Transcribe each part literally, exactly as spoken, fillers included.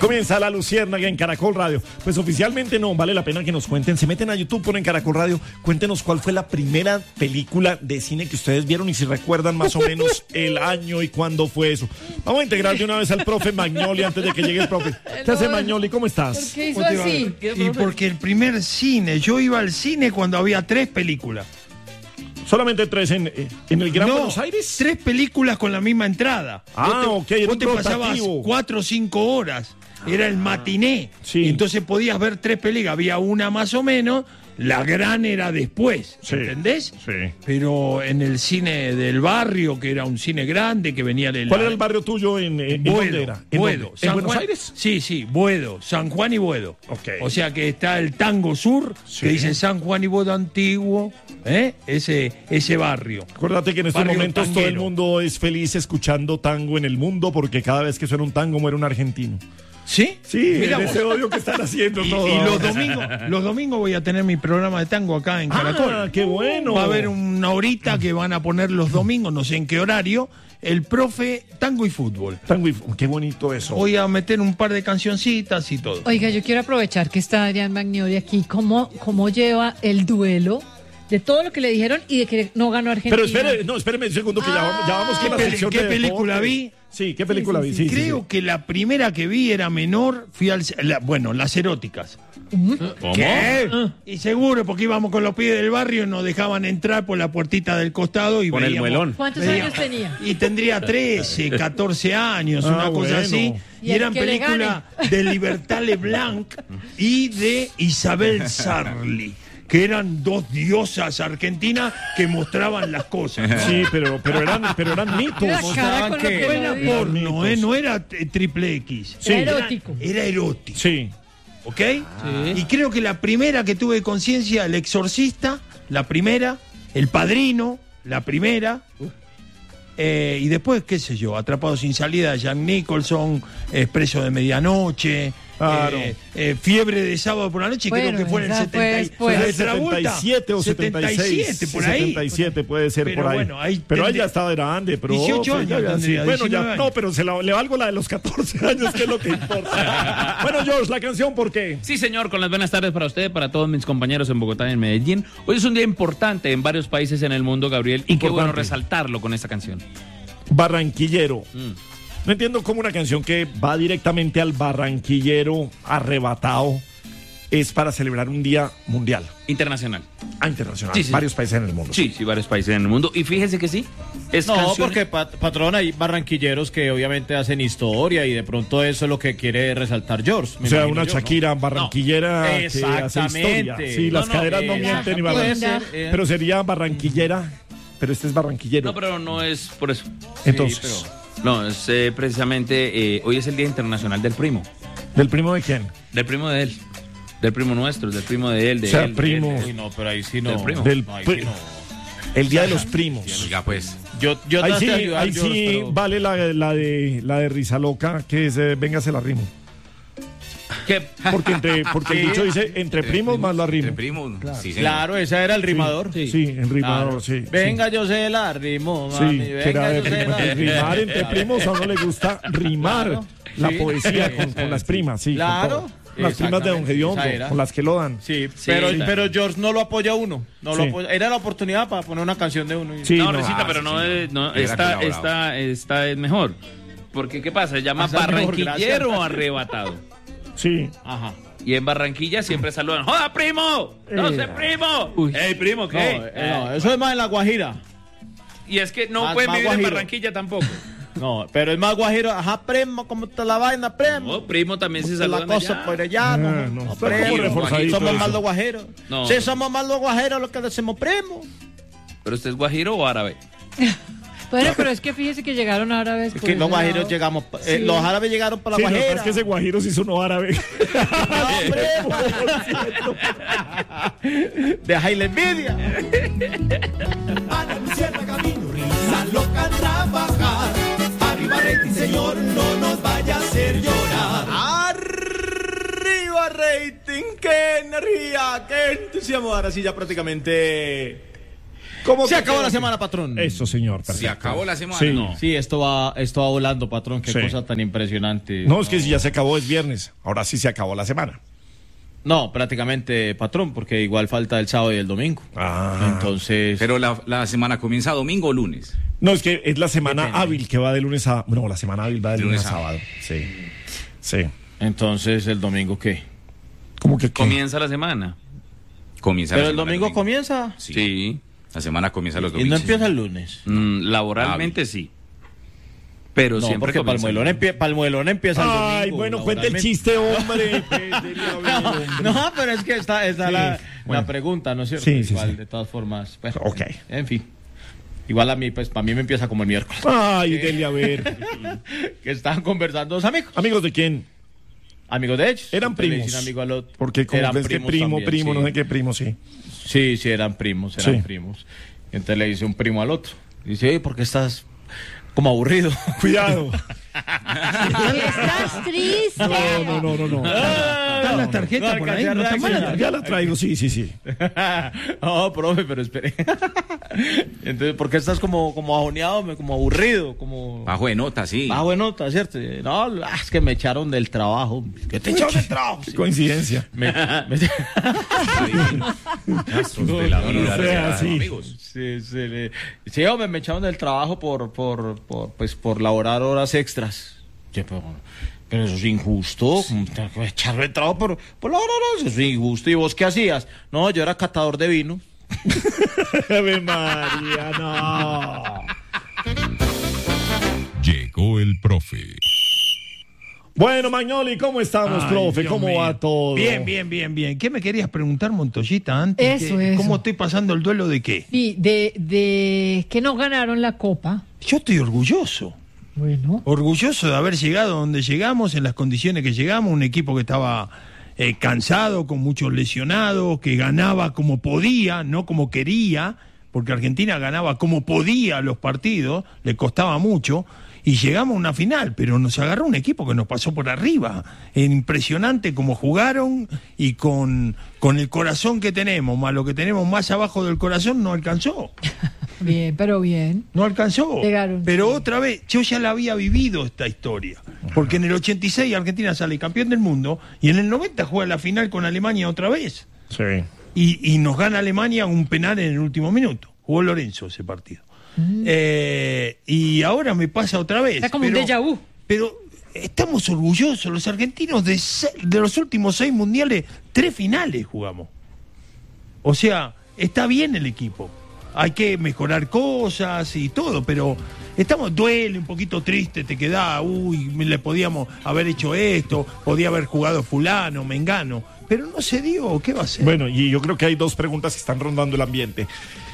Comienza La Luciérnaga en Caracol Radio. Pues oficialmente no, vale la pena que nos cuenten. Se meten a YouTube, ponen Caracol Radio. Cuéntenos cuál fue la primera película de cine que ustedes vieron y si recuerdan más o menos el año y cuándo fue eso. Vamos a integrar de una vez al profe Magnoli antes de que llegue el profe. ¿Qué hace Magnoli? ¿Cómo estás? ¿Por qué hizo así? Y porque el primer cine, yo iba al cine cuando había tres películas. ¿Solamente tres en, en el Gran no, Buenos Aires? Tres películas con la misma entrada. Ah, vos te, ok. Vos te pasabas cuatro o cinco horas. Era el matiné. Sí. Y entonces podías ver tres películas. Había una más o menos. La gran era después. Sí. ¿Entendés? Sí. Pero en el cine del barrio, que era un cine grande, que venía del... ¿Cuál era el barrio tuyo? ¿En, en Buedo, dónde era? ¿En, Buedo, dónde? San ¿En Buenos Juan, Aires? Sí, sí, Buedo, San Juan y Buedo. Ok. O sea que está el Tango Sur, Sí. que dice San Juan y Buedo Antiguo, ¿eh? ese, ese barrio. Acuérdate que en estos Barrio momentos todo el tanguero. mundo es feliz escuchando tango en el mundo porque cada vez que suena un tango muere un argentino. ¿Sí? Sí, Mira en vos. ese odio que están haciendo Y, todo. y los ahora. domingos, los domingos voy a tener mi programa de tango acá en Caracol. Ah, qué bueno. Va a haber una horita que van a poner los domingos, no sé en qué horario, el profe tango y fútbol. Tango y... Qué bonito eso. Voy a meter un par de cancioncitas y todo. Oiga, yo quiero aprovechar que está Adrián Magnoli aquí. ¿Cómo, cómo lleva el duelo de todo lo que le dijeron y de que no ganó Argentina? Pero espere, no, espéreme un segundo que ya vamos, ya vamos con la ¿Qué, sección qué de película deportes. vi? Sí, ¿qué película Sí, sí, vi? Sí, sí, Creo sí. que la primera que vi era menor, fui al... la- bueno, las eróticas. ¿Cómo? ¿Qué? Y seguro, porque íbamos con los pibes del barrio y nos dejaban entrar por la puertita del costado y Con el veíamos- muelón. ¿Cuántos veíamos- años tenía? Y tendría trece, catorce años, Ah, una cosa bueno. así. Y Y el eran que le películas de Libertad Leblanc y de Isabel Sarli, que eran dos diosas argentinas que mostraban las cosas. Sí, pero, pero, eran, pero eran mitos. La cara con lo que No lo era dijo. porno, ¿eh? No era eh, triple X. Era erótico. Era erótico. Sí. ¿Ok? Y creo que la primera que tuve conciencia, El Exorcista, la primera, El Padrino, la primera, eh, y después, qué sé yo, Atrapado sin salida, Jack Nicholson, Expreso de medianoche, Claro. eh, eh, Fiebre de sábado por la noche, Bueno, creo que fue en el esa fue setenta y- después. ¿fue de setenta y Travolta? siete o setenta y seis. setenta y siete, por ahí. setenta y siete puede ser Pero por ahí. bueno, ahí pero él tendría- ya estaba grande, pero dieciocho pues, ya, años ya, sí. tendría, Bueno, ya diecinueve no, años. pero se la, le valgo la de los catorce años, que es lo que importa. Bueno, George, la canción, ¿por qué? Sí, señor, con las buenas tardes para usted, para todos mis compañeros en Bogotá y en Medellín. Hoy es un día importante en varios países en el mundo, Gabriel, y qué Importante. bueno resaltarlo con esta canción. Barranquillero. Mm. No entiendo cómo una canción que va directamente al barranquillero arrebatado es para celebrar un día mundial, Internacional. ah, internacional, Sí, sí. varios países en el mundo. Sí, sí, varios países en el mundo. Y fíjese que sí. Es No, canción- porque pat- patrón, hay barranquilleros que obviamente hacen historia y de pronto eso es lo que quiere resaltar George. me O sea, imagino una yo, ¿no? Shakira barranquillera No, que hace historia. exactamente. Sí, las No, no, caderas no eh, mienten y puede Puede barranquilleras. ser, eh, Pero sería barranquillera, pero este es barranquillero. No, pero no es por eso. Entonces, No, es eh, precisamente, eh, hoy es el Día Internacional del Primo. ¿del primo de quién? Del primo de él. Del primo nuestro, del primo de él. De O sea, él, de primo. él, de Uy, él. no, pero ahí sí no. Del primo. Del No, ahí pri- sí no. El día de los primos. Ya pues. Yo, yo Ahí traté sí, de ayudar, ahí George, sí pero- vale la, la de la de risa loca, que es eh, venga se la rimo. ¿Qué? Porque entre, porque el dicho dice entre primos más la rimo. Primo, sí, señor. Claro, ese era el rimador. Sí, en rimador, Claro. sí. Venga, yo se la rimo, Sí, mami. que era Venga, de yo se la rim- rimar entre primos, a uno le gusta rimar Claro. la Sí. poesía con, con las primas, sí. con Claro. todo. Las primas de Don Exactamente, Gediondo, esa era. con las que lo dan. Sí, Sí, pero, claro. pero George no lo apoya a uno. No lo Sí. apoya- Era la oportunidad para poner una canción de uno. y- Sí, no, no, Risita, ah, pero sí, no, sí, es, no, Hubiera esta, colaborado. esta, esta es mejor. Porque, ¿qué pasa? Se llama Ah, esa es mejor, barranquillero gracias. arrebatado. Sí. Ajá. Y en Barranquilla siempre saludan, ¡joda, primo! ¡No sé, primo! Uy. ¡Ey, primo, No, qué! eh, no, eso es más en La Guajira. Y es que no Más- pueden más vivir en guajiro. Barranquilla tampoco. No, pero es más guajiro. Ajá, primo, ¿cómo está la vaina, primo? No, primo también se ¿Cómo está saludan la cosa allá. por allá? Ah, No, no, no, está primo. como reforzadito Somos eso. más los guajeros. No. Sí, somos más los guajeros los que decimos primo. ¿Pero usted es guajiro o árabe? Bueno, pero es que fíjese que llegaron árabes. Es por que ese los guajeros lado. llegamos. eh, Sí. Los árabes llegaron para Sí, la lo que pasa guajera. es que ese guajiro sí sonó árabe. Deja la envidia. Ana Luciana camino, risa loca trabajar. Arriba rating, señor, no nos vaya a hacer llorar. Arriba rating, qué energía, qué entusiasmo. Ahora sí ya prácticamente ¿Cómo Se que acabó quedó? la semana, patrón. Eso, señor. Se perfecto. acabó la semana. Sí. No. Sí, esto va, esto va volando, patrón. Qué Sí. cosa tan impresionante. No, es que si ya se acabó, es viernes. Ahora sí se acabó la semana. No, prácticamente, patrón, porque igual falta el sábado y el domingo. Ah. Entonces. Pero la, la semana comienza domingo o lunes. No, es que es la semana Depende. hábil que va de lunes a... No, la semana hábil va de De lunes, lunes a a- sábado. Sí. Sí. Entonces, ¿el domingo qué? ¿Cómo que qué? Comienza la semana. Comienza Pero la el semana domingo comienza. Sí. Sí. La semana comienza los Y no domingos. empieza el lunes. Mm, laboralmente sí. Pero No, siempre porque comienza el Palmuelón, lunes. empie- Palmuelón empieza el domingo. Ay, bueno, cuente el laboralmente. chiste, hombre. Pues, debería haber, hombre. No, pero es que está, está Sí, la, bueno. la pregunta, ¿no es cierto? Sí, sí, Igual, sí. de todas formas. Bueno, Ok. En fin. Igual a mí, pues, para mí me empieza como el miércoles. Ay, dele a ver. Que estaban conversando dos amigos. ¿Amigos de quién? Amigos de ellos. Eran Entonces le primos. dicen amigo al otro. Porque como Eran ves que primos primo, también, primo, sí. no sé qué primo, sí. Sí, sí, eran primos, eran Sí. primos. Entonces le dice un primo al otro. Dice, oye, ¿por qué estás como aburrido? Cuidado. Estás triste. No, no, no, no, no. ¿Están las tarjetas no por ahí? alcancé a ¿No están mal las reaccionar. Ya la traigo, sí, sí, sí. No, profe, pero espere. Entonces, ¿por qué estás como, como ajoneado, me- como aburrido, como... Bajo de nota, sí. Ah, bueno, está cierto. No, ah, es que me echaron del trabajo. ¿Qué te echaron del trabajo? Qué coincidencia. Me- me- Casos de la no, vida, no sea así. amigos. Sí, sí, le- sí, hombre, me echaron del trabajo por, por, por, pues, por laborar horas extras. Yo, pero, pero eso es injusto. ¿Cómo te vas a echar del trabajo por, por laborar horas? Eso es injusto. ¿Y vos qué hacías? No, yo era catador de vino. Ave María, no. Llegó el profe. Bueno, Magnoli, ¿cómo estamos, Ay, profe? Dios ¿Cómo mío. va todo? Bien, bien, bien, bien. ¿Qué me querías preguntar, Montoyita, antes? Eso, ¿Qué- eso. ¿Cómo estoy pasando el duelo de qué? Sí, de, de que no ganaron la copa. Yo estoy orgulloso. Bueno. Orgulloso de haber llegado donde llegamos, en las condiciones que llegamos, un equipo que estaba eh, cansado, con muchos lesionados, que ganaba como podía, no como quería, porque Argentina ganaba como podía los partidos, le costaba mucho, y llegamos a una final, pero nos agarró un equipo que nos pasó por arriba. Impresionante como jugaron y con, con el corazón que tenemos, más lo que tenemos más abajo del corazón, no alcanzó. Bien, pero bien. No alcanzó. Llegaron, Pero sí. otra vez, yo ya la había vivido esta historia. Porque en el ochenta y seis Argentina sale campeón del mundo y en el noventa juega la final con Alemania otra vez. Sí. Y, y nos gana Alemania un penal en el último minuto. Jugó Lorenzo ese partido. Eh, y ahora me pasa otra vez. Está como un pero, déjà vu. Pero estamos orgullosos, los argentinos de, se- de los últimos seis mundiales, tres finales jugamos. O sea, está bien el equipo. Hay que mejorar cosas y todo, pero estamos, duele, un poquito triste, te queda, uy, le podíamos haber hecho esto, podía haber jugado fulano, mengano, pero no se dio, ¿qué va a ser? Bueno, y yo creo que hay dos preguntas que están rondando el ambiente.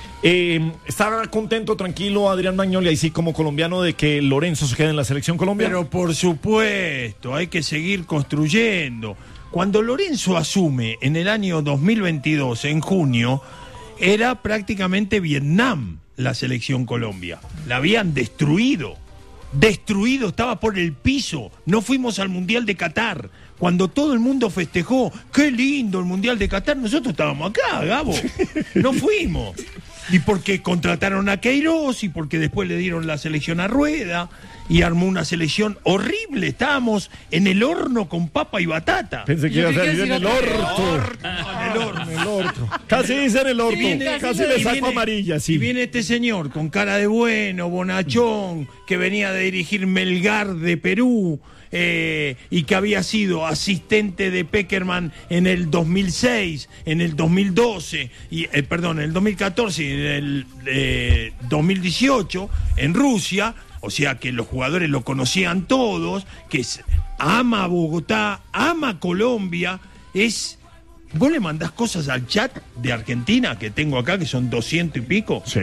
Eh, ¿Está contento, tranquilo, Adrián Magnoli, ahí sí como colombiano, de que Lorenzo se quede en la selección Colombia? Pero por supuesto, hay que seguir construyendo. Cuando Lorenzo asume en el año dos mil veintidós, en junio, era prácticamente Vietnam la selección Colombia. La habían destruido. Destruido, estaba por el piso. No fuimos al Mundial de Qatar. Cuando todo el mundo festejó, qué lindo el Mundial de Qatar, nosotros estábamos acá, Gabo. No fuimos. Y porque contrataron a Queiroz y porque después le dieron la selección a Rueda y armó una selección horrible. Estábamos en el horno con papa y batata. Pensé que iba a Yo creí salir que en el sí, orto. En el horno. En el orto. Casi dice en el orto. viene- Casi y le saco viene- amarilla, sí. Y viene este señor con cara de bueno, bonachón, que venía de dirigir Melgar de Perú eh, y que había sido asistente de Peckerman en el dos mil seis, en el dos mil doce, y, eh, perdón, en el dos mil catorce y en el eh, dos mil dieciocho en Rusia. O sea que los jugadores lo conocían todos, que es- ama a Bogotá, ama a Colombia, es... Vos le mandás cosas al chat de Argentina, que tengo acá, que son doscientos y pico, Sí.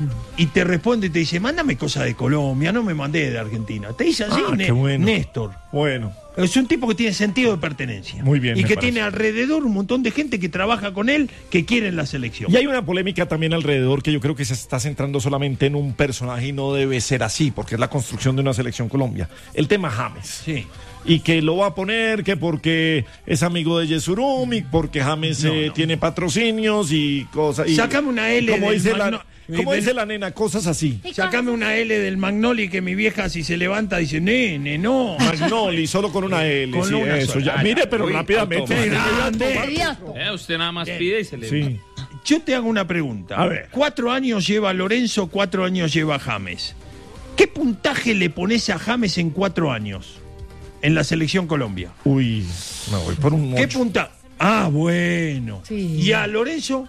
y te responde y te dice, mándame cosas de Colombia, no me mandé de Argentina. Te dice así, Ah, Ne- qué bueno. Néstor. Bueno. Es un tipo que tiene sentido de pertenencia. Muy bien, Y me que parece. tiene alrededor un montón de gente que trabaja con él, que quiere la selección. Y hay una polémica también alrededor que yo creo que se está centrando solamente en un personaje y no debe ser así, porque es la construcción de una selección Colombia. El tema James. Sí. Y que lo va a poner que porque es amigo de Yesurum y porque James No, eh, no. tiene patrocinios y cosas. Y, Sácame una L Como del dice la, Magno- ¿Cómo ven- dice la nena? Cosas así. Sacame una L del Magnoli que mi vieja si se levanta dice, nene, no. Magnoli, solo con una L. Con sí, una eso. sola. Ya. Mire, pero Uy, rápidamente. ¡Qué Sí, grande! Inmediato. Eh, usted nada más Bien. pide y se le... Sí. Yo te hago una pregunta. A ver. Cuatro años lleva Lorenzo, cuatro años lleva James. ¿Qué puntaje le pones a James en cuatro años en la selección Colombia? Uy, me voy por un ¿Qué ocho. punta? Ah, bueno. Sí. ¿Y a Lorenzo?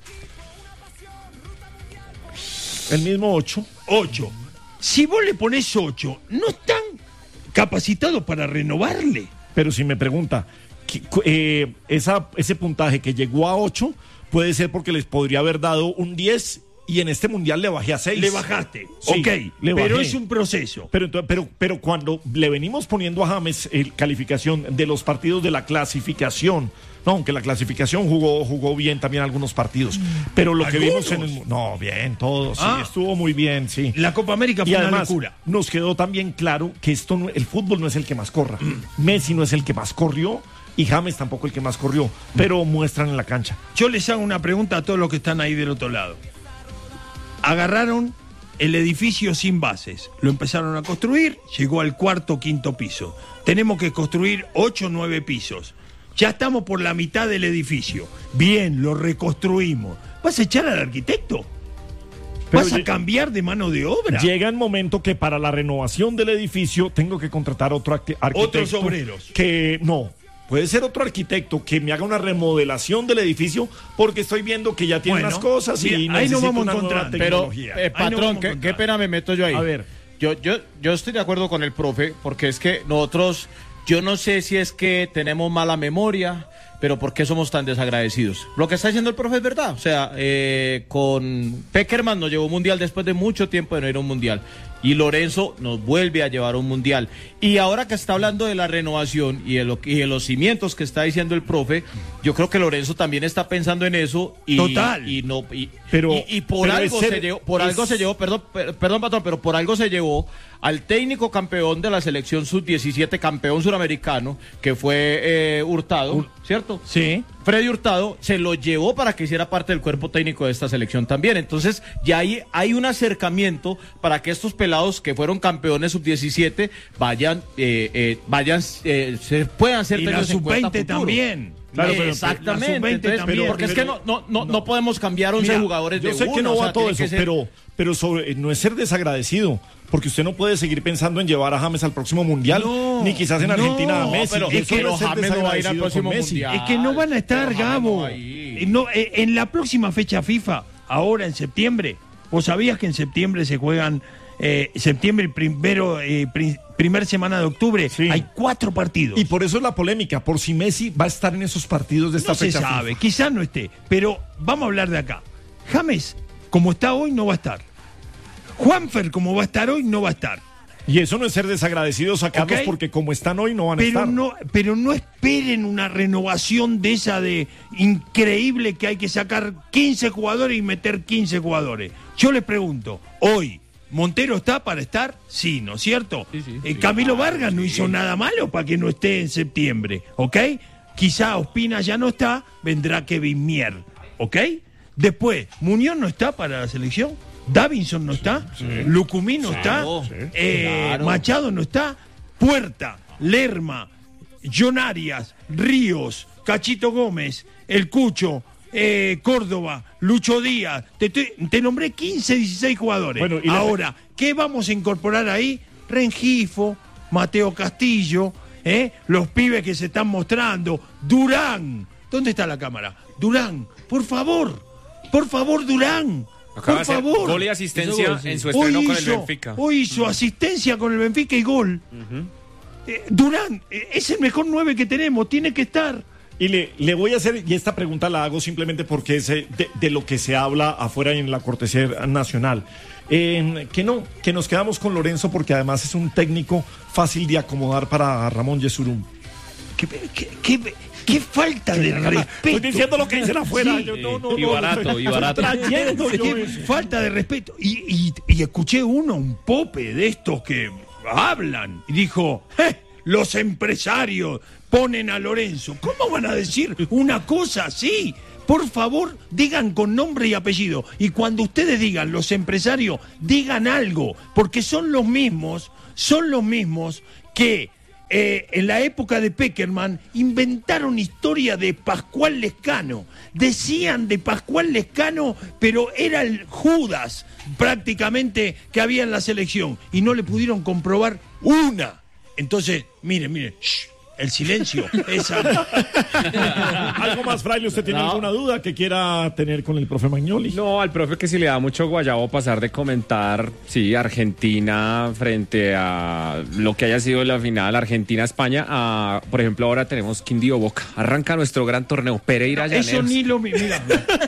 El mismo ocho. Ocho. Si vos le pones ocho, ¿no están capacitados para renovarle? Pero si me pregunta, ¿qué- cu- eh, esa, ese puntaje que llegó a ocho puede ser porque les podría haber dado un diez y en este mundial le bajé a seis. Le bajaste. Sí, ok, le pero bajé. es un proceso. Pero, entonces- pero, pero cuando le venimos poniendo a James el calificación de los partidos de la clasificación, no, aunque la clasificación jugó, jugó bien también algunos partidos, pero lo que vimos en el... No, bien, todos, sí, Ah. estuvo muy bien, sí. La Copa América Y fue una además locura. nos quedó también claro que esto no- el fútbol no es el que más corra. Messi no es el que más corrió y James tampoco el que más corrió, pero muestran en la cancha. Yo les hago una pregunta a todos los que están ahí del otro lado. Agarraron el edificio sin bases, lo empezaron a construir, llegó al cuarto, quinto piso. Tenemos que construir ocho, nueve pisos. Ya estamos por la mitad del edificio. Bien, lo reconstruimos. ¿Vas a echar al arquitecto? Pero ¿Vas a lle- cambiar de mano de obra? Llega el momento que para la renovación del edificio tengo que contratar otro arqui- arquitecto. Otros obreros. Que no. Puede ser otro arquitecto que me haga una remodelación del edificio porque estoy viendo que ya tiene Bueno, unas cosas y mira, ahí nos necesito vamos una nueva encontrando. Pero, tecnología. eh, Ahí no patrón, vamos a qué, encontrar. qué pena me meto yo ahí. A ver. Yo, yo, yo estoy de acuerdo con el profe, porque es que nosotros, yo no sé si es que tenemos mala memoria, pero ¿por qué somos tan desagradecidos? Lo que está diciendo el profe es verdad. O sea, eh, con Peckerman nos llevó un mundial después de mucho tiempo de no ir a un mundial. Y Lorenzo nos vuelve a llevar a un mundial. Y ahora que está hablando de la renovación y de, lo, y de los cimientos que está diciendo el profe, yo creo que Lorenzo también está pensando en eso. Y, Total. Y, no, y, Pero- y, y por pero algo es ser- se llevó, por es- algo se llevó, perdón, per- perdón, patrón, pero por algo se llevó al técnico campeón de la selección sub diecisiete, campeón suramericano, que fue eh, Hurtado, ¿cierto? Sí. Freddy Hurtado se lo llevó para que hiciera parte del cuerpo técnico de esta selección también. Entonces, ya hay, hay un acercamiento para que estos pelados que fueron campeones sub diecisiete vayan, eh, eh, vayan, eh, se, puedan ser Y la tenidos en sub cuenta a veinte futuro. también. Claro, pero- Exactamente. la sub veinte Entonces, también. porque es que no, no, no, no podemos cambiar once Mira, jugadores yo de sé uno, que no o va sea, todo tiene eso, que ser- pero, pero sobre, no es ser desagradecido, porque usted no puede seguir pensando en llevar a James al próximo mundial, No, ni quizás en no, Argentina a Messi. pero Y es eso que no no, es ser James no va a ir al desagradecido próximo con Messi. mundial. Es que no van a estar, Pero James Gabo. no va a ir. Eh, no, eh, en la próxima fecha FIFA, ahora en septiembre, ¿vos sabías que en septiembre se juegan, eh, septiembre primero, eh, pri- primer semana de octubre, Sí. hay cuatro partidos? Y por eso es la polémica, por si Messi va a estar en esos partidos de esta no se fecha. sabe, FIFA. quizás no esté, pero vamos a hablar de acá. James, como está hoy, no va a estar. Juanfer, como va a estar hoy, no va a estar. Y eso no es ser desagradecidos, sacarlos Ok. porque como están hoy no van a Pero estar. no, pero no esperen una renovación de esa de increíble que hay que sacar quince jugadores y meter quince jugadores. Yo les pregunto, hoy, ¿Montero está para estar? Sí, ¿no es cierto? Sí, sí. Eh, Camilo Vargas no hizo nada malo para que no esté en septiembre, ¿ok? Quizá Ospina ya no está, vendrá Kevin Mier, ¿ok? Después, Muñoz no está para la selección. Davinson no está, Lucumí no está, eh, Claro. Machado no está, Puerta, Lerma, John Arias, Ríos, Cachito Gómez, El Cucho, eh, Córdoba, Lucho Díaz. Te, estoy- te nombré quince, dieciséis jugadores. Bueno, y la- Ahora, ¿qué vamos a incorporar ahí? Rengifo, Mateo Castillo, ¿eh? Los pibes que se están mostrando, Durán. ¿Dónde está la cámara? Durán, por favor, por favor, Durán. Acaba por de hacer favor. gol y asistencia en su estreno Hoy con el hizo- Benfica. Hoy hizo asistencia con el Benfica y gol. Eh, Durán, eh, es el mejor nueve que tenemos, tiene que estar. Y le, le voy a hacer, y esta pregunta la hago simplemente porque es eh, de, de lo que se habla afuera en la cortesía nacional. Eh, que no, que nos quedamos con Lorenzo porque además es un técnico fácil de acomodar para Ramón Yesurum. ¿Qué, qué, qué- qué falta de respeto? Estoy diciendo lo que dicen afuera. Sí. Yo no, no, Y no, barato, estoy- y barato. estoy trayendo yo Qué eso. falta de respeto. Y, y- y escuché uno, un pope de estos que hablan, y dijo, "Eh, los empresarios ponen a Lorenzo". ¿Cómo van a decir una cosa así? Por favor, digan con nombre y apellido. Y cuando ustedes digan, los empresarios, digan algo, porque son los mismos, son los mismos que eh, en la época de Peckerman inventaron historia de Pascual Lescano. Decían de Pascual Lescano, pero era el Judas prácticamente que había en la selección y no le pudieron comprobar una. Entonces, miren, miren, shh, el silencio es algo. ¿Algo más, Fraile? ¿Usted tiene No. alguna duda que quiera tener con el profe Magnoli? No, al profe que si le da mucho guayabo pasar de comentar, sí, Argentina frente a lo que haya sido la final Argentina-España, a, por ejemplo, ahora tenemos Quindío Boca. Arranca nuestro gran torneo, Pereira Llaneros. Eso ni lo... Mira,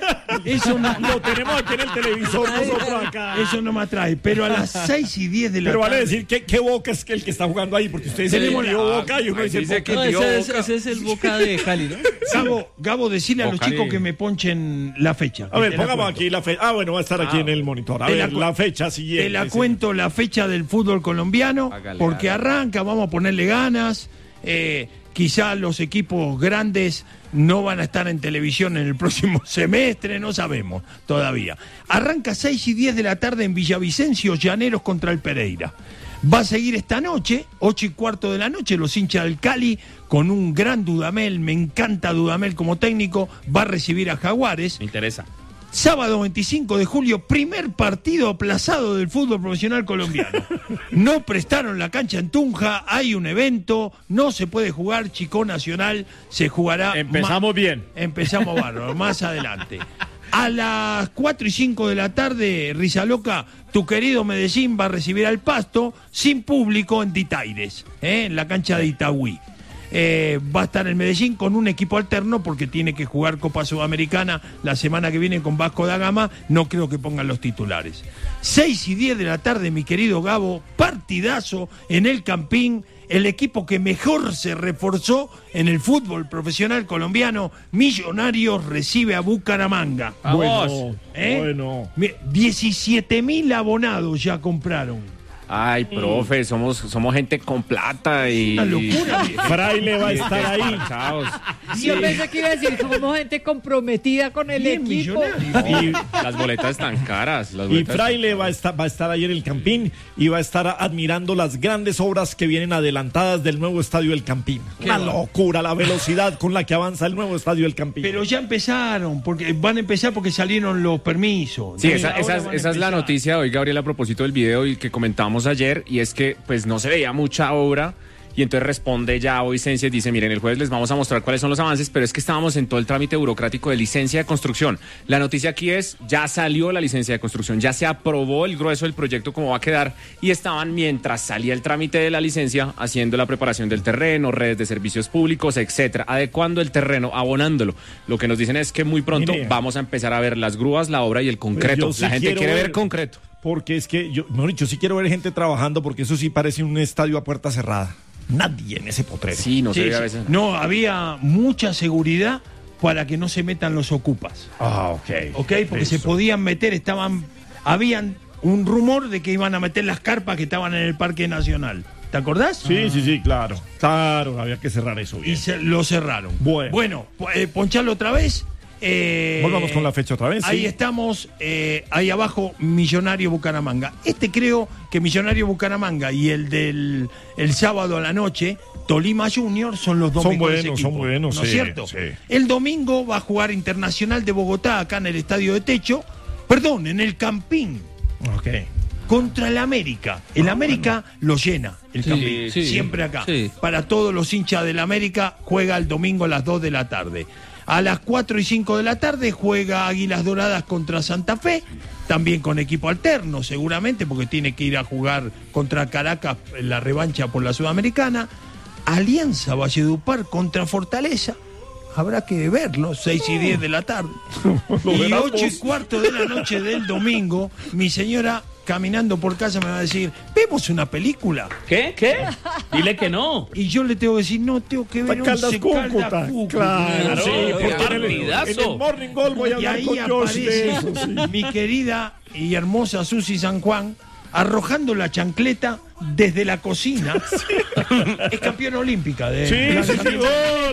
eso no, Lo tenemos aquí en el televisor nosotros acá. eso no me atrae. Pero a las seis y diez de la Pero vale tarde... decir, ¿qué, qué Boca es el que está jugando ahí? Porque ustedes Tenemos dicen la- Boca y uno ahí dice dice Boca. que- No, Dio ese, es, Boca. ese es el Boca de Cali, ¿no? Gabo, Gabo, decile a los Boca chicos de- que me ponchen la fecha. A ver, que te la pongamos cuento. aquí la fecha. Ah, bueno, va a estar aquí en el monitor. A Te ver, la cu- la fecha siguiente. Te la sí. cuento la fecha del fútbol colombiano, Hágale, porque hágale. arranca, vamos a ponerle ganas. Eh, quizá los equipos grandes no van a estar en televisión en el próximo semestre, no sabemos todavía. Arranca seis y diez de la tarde en Villavicencio, Llaneros contra el Pereira. Va a seguir esta noche, ocho y cuarto de la noche, los hinchas del Cali, con un gran Dudamel, me encanta Dudamel como técnico, va a recibir a Jaguares. Me interesa. Sábado veinticinco de julio, primer partido aplazado del fútbol profesional colombiano. No prestaron la cancha en Tunja, hay un evento, no se puede jugar, Chico Nacional se jugará. Empezamos ma- bien. Empezamos bárbaro, más adelante. A las cuatro y cinco de la tarde, Risa Loca, tu querido Medellín va a recibir al Pasto, sin público en Ditaires, ¿eh? en la cancha de Itagüí. Eh, va a estar en Medellín con un equipo alterno porque tiene que jugar Copa Sudamericana la semana que viene con Vasco da Gama. No creo que pongan los titulares. seis y diez de la tarde, mi querido Gabo, partidazo en el Campín. El equipo que mejor se reforzó en el fútbol profesional colombiano, Millonarios, recibe a Bucaramanga. Bueno, ¿Eh? bueno. diecisiete mil abonados ya compraron. Ay, profe, somos, somos gente con plata y... Una locura. Fraile va a estar ahí. Parchados. Yo pensé que iba a decir como gente comprometida con el Bien equipo. millonario. Y, Las boletas están caras. Las y boletas... Fraile va a, estar, va a estar ahí en el Campín y va a estar admirando las grandes obras que vienen adelantadas del nuevo estadio del Campín. Una locura la velocidad con la que avanza el nuevo estadio del Campín. Pero ya empezaron, porque van a empezar porque salieron los permisos. Sí, ¿no? esa, Ahora esa, es- van a esa es la empezar. noticia hoy, Gabriel, a propósito del video y que comentábamos ayer, y es que pues no se veía mucha obra, y entonces responde ya hoy Sensia y dice, miren, el jueves les vamos a mostrar cuáles son los avances, pero es que estábamos en todo el trámite burocrático de licencia de construcción. La noticia aquí es, ya salió la licencia de construcción, ya se aprobó el grueso del proyecto cómo va a quedar, y estaban, mientras salía el trámite de la licencia, haciendo la preparación del terreno, redes de servicios públicos, etcétera, adecuando el terreno, abonándolo. Lo que nos dicen es que muy pronto Mire. vamos a empezar a ver las grúas, la obra y el concreto. yo sí la gente quiero quiere ver ver- concreto. Porque es que yo, mejor dicho, sí quiero ver gente trabajando porque eso sí parece un estadio a puerta cerrada. Nadie en ese potrero. Sí, no Sí, se ve a sí. veces. No, había mucha seguridad para que no se metan los ocupas. Ah, ok. ¿Ok? Porque se Eso. podían meter, estaban. Habían un rumor de que iban a meter las carpas que estaban en el Parque Nacional. ¿Te acordás? Sí, sí, sí, claro. Claro, había que cerrar eso bien. Y se, lo cerraron. Bueno. Bueno, eh, poncharlo otra vez. Eh, Volvamos con la fecha otra vez, Ahí sí. estamos, eh, ahí abajo, Millonario Bucaramanga. Este creo que Millonario Bucaramanga y el del el sábado a la noche, Tolima Junior, son los dos Son mejores buenos, equipos, son buenos, ¿no es sí, cierto? sí. El domingo va a jugar Internacional de Bogotá acá en el Estadio de Techo, perdón, en el Campín. Ok. Contra el América. El América lo llena, el Sí, Campín. sí. Siempre acá. Sí. Para todos los hinchas del América, juega el domingo a las dos de la tarde. A las cuatro y cinco de la tarde juega Águilas Doradas contra Santa Fe, también con equipo alterno seguramente, porque tiene que ir a jugar contra Caracas en la revancha por la Sudamericana. Alianza Valledupar contra Fortaleza. Habrá que verlo, seis y diez de la tarde. Lo Y verás ocho y vos. cuarto de la noche del domingo, mi señora caminando por casa me va a decir, ¿vemos una película? ¿Qué? ¿Qué? Dile que no. Y yo le tengo que decir, no, tengo que ver Caldas once Cúcuta. Caldas Cúcuta. Claro, sí, Claro, porque en el, partidazo. en el Morning Gold voy a Y hablar ahí con Josh de aparece eso, sí. mi querida y hermosa Susi San Juan arrojando la chancleta desde la cocina. Es campeona olímpica de Sí, sí, sí, lanzamiento. gol,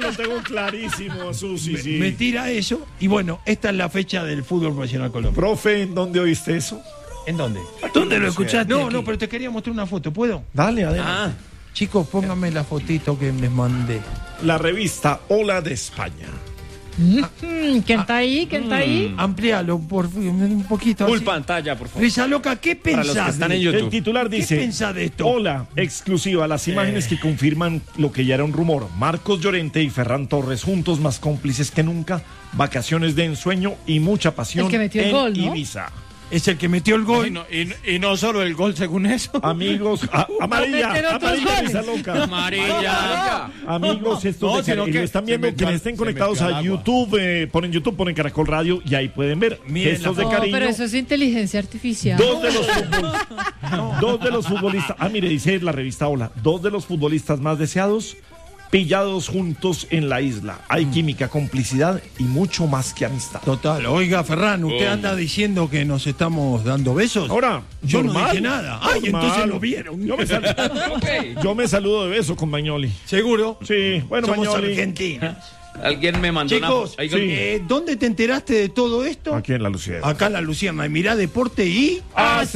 lo tengo clarísimo, Susi, sí. Me tira eso. Y bueno, esta es la fecha del fútbol profesional colombiano. Profe, ¿en dónde oíste eso? ¿En dónde? ¿Dónde lo escuchaste? No, aquí? no, pero te quería mostrar una foto, ¿puedo? Dale, adelante. Ah, Chicos, pónganme la fotito que les mandé. La revista Hola de España. Mm, ¿Quién está ahí? ¿Quién está ahí? Amplíalo por un poquito. Full así. pantalla, por favor. Risa Loca, ¿qué Para los pensás? que están de- en YouTube. El titular dice: ¿Qué pensás de esto? Hola, exclusiva, las imágenes que confirman lo que ya era un rumor. Marcos Llorente y Ferran Torres juntos, más cómplices que nunca, vacaciones de ensueño y mucha pasión El que metió el en gol, ¿no? Ibiza. Es el que metió el y gol. no, y, y no solo el gol según eso. Amigos, a- amarilla, meter otros amarilla, goles. Risa Loca. Amarilla. Amigos, estos No, de sino Car- y que lo están se viendo, metió quienes al- estén se conectados metió al a agua. YouTube, eh, ponen YouTube, ponen Caracol Radio y ahí pueden ver Miren gestos la de No, cariño. pero eso es inteligencia artificial. Dos de los futbolistas, dos de los futbolistas, ah, mire, dice la revista Hola, dos de los futbolistas más deseados pillados juntos en la isla. Hay química, complicidad y mucho más que amistad. Total. Oiga, Ferran, ¿usted anda diciendo que nos estamos dando besos? Ahora, Yo no normal, dije nada. Ay, normal. entonces lo vieron. Yo me, sal- yo me saludo de beso con Bagnoli. ¿Seguro? Sí, bueno, Somos Bagnoli. argentinos. Alguien me mandó Chicos, una... Ahí- sí. eh, ¿dónde te enteraste de todo esto? Aquí en la Lucía. Acá en la Luciana. Y mirá Deporte y... Ah,